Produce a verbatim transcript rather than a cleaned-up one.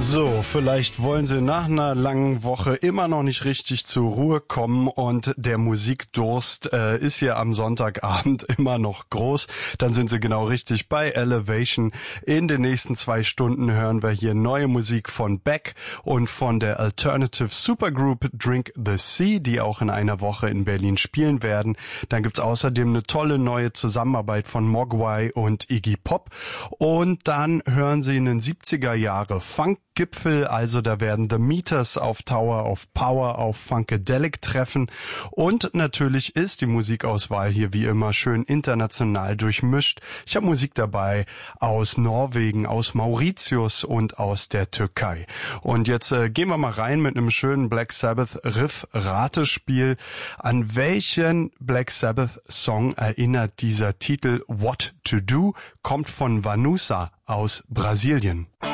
So, vielleicht wollen Sie nach einer langen Woche immer noch nicht richtig zur Ruhe kommen und der Musikdurst äh, ist hier am Sonntagabend immer noch groß. Dann sind Sie genau richtig bei Elevation. In den nächsten zwei Stunden hören wir hier neue Musik von Beck und von der Alternative Supergroup Drink the Sea, die auch in einer Woche in Berlin spielen werden. Dann gibt's außerdem eine tolle neue Zusammenarbeit von Mogwai und Iggy Pop. Und dann hören Sie in den siebziger Jahre Funk Gipfel, also da werden The Meters auf Tower of Power auf Funkadelic treffen und natürlich ist die Musikauswahl hier wie immer schön international durchmischt. Ich habe Musik dabei aus Norwegen, aus Mauritius und aus der Türkei. Und jetzt äh, gehen wir mal rein mit einem schönen Black Sabbath Riff-Ratespiel. An welchen Black Sabbath Song erinnert dieser Titel What to Do? Kommt von Vanusa aus Brasilien.